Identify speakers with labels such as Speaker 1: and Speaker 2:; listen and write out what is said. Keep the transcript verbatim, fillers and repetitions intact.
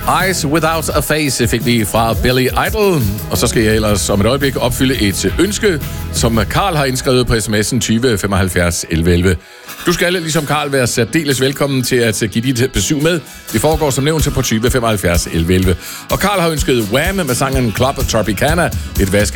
Speaker 1: Eyes Without a Face fik vi fra Billy Idol. Og så skal jeg ellers om et øjeblik opfylde et ønske, som Karl har indskrevet på sms'en tyve femoghalvfjerds elleve elleve. Du skal, ligesom Karl, være særdeles velkommen til at give dit besøg med. Det foregår som nævnt på tyve femoghalvfjerds elleve elleve. Og Karl har ønsket Wham! Med sangen Club Tropicana, et vaske